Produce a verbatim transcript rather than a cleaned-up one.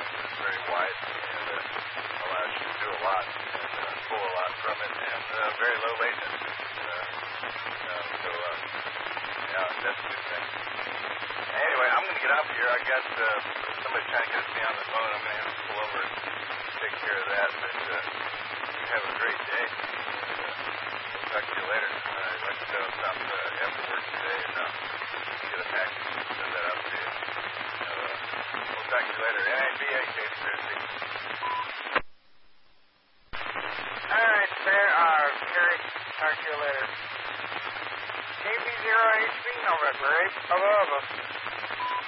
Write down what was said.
It's very wide and uh, allows you to do a lot and uh, pull a lot from it, and uh, very low latency. Uh, uh, so, uh, yeah, that's a good thing. Anyway, I'm going to get off here. I got uh, somebody trying to get me on the phone. I'm going to have to pull over and take care of that. But uh, you have a great day. And, uh, we'll talk to you later. Uh, I'd like to set up something uh, after work today and uh, get a package and send that out to you. So, uh, we'll talk to you later. N A B A, Katie Christie. All right, sir. Uh, Terry, talk to you later. K B zero H B, November eight, above.